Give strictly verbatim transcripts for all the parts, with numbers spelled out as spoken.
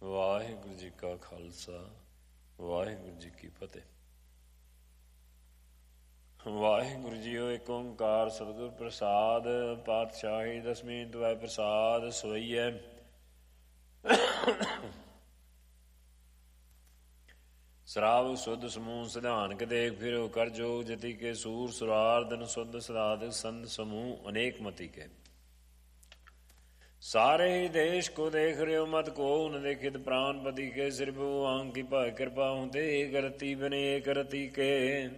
ਵਾਹਿਗੁਰੂ ਜੀ ਕਾ ਖਾਲਸਾ, ਵਾਹਿਗੁਰੂ ਜੀ ਕੀ ਫਤਿਹ। ਵਾਹਿਗੁਰੂ ਜੀਓ ਇੱਕ ਓਂਕਾਰ ਸਤਿਗੁਰ ਪ੍ਰਸਾਦ, ਪਾਤਸ਼ਾਹੀ ਦਸਵੀਂ ਤੁਵੈ ਪ੍ਰਸਾਦ ਸੋਈਐ। ਸਰਾਵ ਸੁਧ ਸਮੂਹ ਸਿਧਾਨਕ ਦੇਖ ਫਿਰੋ ਕਰ ਜੋਗ ਜਤੀ ਕੇ ਸੂਰ ਸੁਰਾਰਦਨ ਸੁਧ ਸਦਾਦਿਕ ਸੰਤ ਸਮੂਹ ਅਨੇਕ ਮਤੀ ਕੇ। ਸਾਰੇ ਹੀ ਦੇਸ਼ ਕੋ ਦੇਖ ਰਿਓ ਮਤ ਕੋ ਨ ਦੇਖਿਤ ਪ੍ਰਾਨਪਤੀ ਕੇ। ਸਿਰ ਭਗਵਾਨ ਕੀ ਭਾਇ ਕਿਰਪਾ ਹੁੰਦੇ ਕਰਤੀ ਬਨੇ ਕਰਤੀ ਕੇ।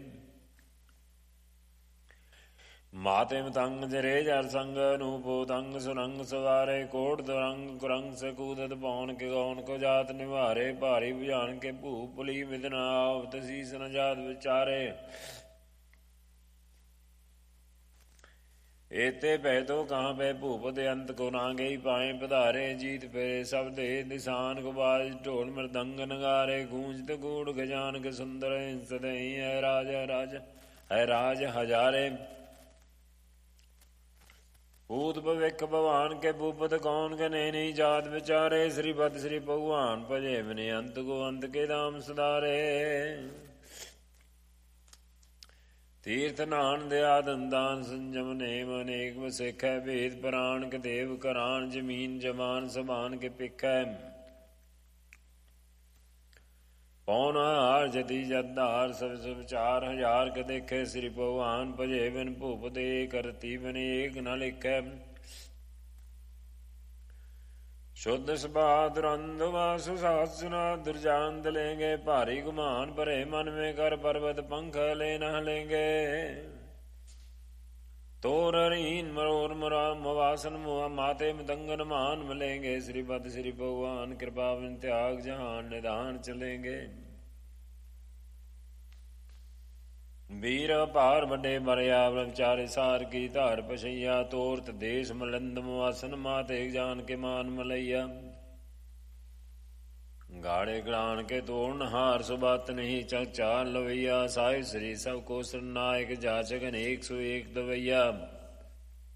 ਮਾਤੇ ਮਤੰਗ ਜਰੇ ਜਰ ਸੰਗ ਅਨੂਪੋ ਤੰਗ ਸੁਰੰਗ ਸਵਾਰੇ। ਕੋਟ ਦਰੰਗ ਕੁਰੰਗ ਸਕੂਦਤ ਪੌਨ ਕੇ ਗੌਨ ਕੋ ਜਾਤ ਨਿਵਾਰੇ। ਭਾਰੀ ਭੁਜਾਨ ਕੇ ਭੂਪ ਪੁਲੀ ਵਿਦਨਾ ਆਵ ਤਸੀਸ ਨ ਜਾਤ ਵਿਚਾਰੇ। ਏਤੇ ਭੈ ਤੋ ਕਹਾਂ ਪੈ ਭੂਪਤ ਅੰਤ ਕੋ ਨਾ ਗਈ ਪਾਏ ਪਧਾਰੇ। ਜੀਤ ਪੇ ਸਭ ਦੇ ਨਿਸ਼ਾਨ ਕੋ ਬਾਜ ਢੋਲ ਮਰਦੰਗ ਨਗਾਰੇ। ਗੂੰਜਤ ਗੂੜ ਗਜਾਨ ਕੇ ਸੁੰਦਰ ਸਦਈ ਹੈ ਰਾਜ ਰਾਜ ਹੈ ਰਾਜ ਹਜ਼ਾਰੇ। ਭੂਤ ਭਵਿਖ ਭਵਾਨ ਕੇ ਭੂਪਤ ਕੌਣ ਕੇ ਨੇ ਨਹੀਂ ਜਾਤ ਵਿਚਾਰੇ। ਸ੍ਰੀ ਪਦ ਸ੍ਰੀ ਭਗਵਾਨ ਭਜੇ ਬਿਨੇ ਅੰਤ ਕੋ ਅੰਤ ਕੇ ਦਾਮ ਸਦਾਰੇ। ਤੀਰਥ ਨਾਨ ਦਿਆ ਦੰਦਾਨ ਸੰਜਮ ਨੇਮ ਅਨੇਕ ਵਸਿਖੈ। ਭੇਦ ਪ੍ਰਾਣ ਕੇ ਦੇਵ ਕਰਾਨ ਜਮੀਨ ਜਮਾਨ ਸਮਾਨ ਕੇ ਪਿਖੈ। ਪੌਣ ਹਾਰ ਜਤੀ ਜਦਾਰ ਸਭ ਸਭ ਚਾਰ ਹਜ਼ਾਰ ਕੇ ਦੇਖੇ। ਸ੍ਰੀ ਭਗਵਾਨ ਭਜੇ ਬਿਨ ਭੂਪਤ ਏਕ ਕਰਤੀ ਬਿਨ ਏਕ ਨ ਲਿਖੈ। ਸ਼ੁੱਧ ਸੁਭਾ ਦੁਰੰਧ ਵਾਸੁ ਸਾਸੁਨਾ ਦੁਰਜਾਨ ਦਲੇਂਗੇ। ਭਾਰੀ ਗੁਮਾਨ ਭਰੇ ਮਨ ਮੇ ਕਰ ਪਰਬਤ ਪੰਖ ਲੈ ਨ ਲੇਂਗੇ। ਤੋਰ ਰੀਨ ਮਰੋਰ ਮਰਾ ਮਵਾਸਨ ਮੁਆ ਮਾਤੇ ਮਦੰਗਨ ਮਾਨ ਮਿਲੇਂਗੇ। ਸ੍ਰੀ ਪਦ ਸ੍ਰੀ ਭਗਵਾਨ ਕਿਰਪਾ ਬਿਨ ਤਿਆਗ ਜਹਾਨ ਨਿਦਾਨ ਚਲੇਂਗੇ। ਵੀਰ ਭਾਰ ਵੱਡੇ ਮਰਿਆ ਬ੍ਰਹਮਚਾਰੇ ਸਾਰ ਕੀ ਧਾਰ ਪਸ਼ਈਆ। ਤੋਰਤ ਦੇਸ਼ ਮਲੰਦ ਮੁਆਸਨ ਮਾਤੇ ਜਾਨ ਕੇ ਮਾਨ ਮਲਈਆ। ਗਾੜੇ ਗੜਾਨ ਕੇ ਤੋੜਨ ਹਾਰ ਸੁਬਾਤ ਨਹੀਂ ਚਲ ਚਾਲ ਲਵਈਆ। ਸਾਹਿਬ ਸ੍ਰੀ ਸਭ ਕੋ ਸਰਨਾਇਕ ਜਾਚਕ ਅਨੇਕ ਸੋ ਏਕ ਦਵਈਆ।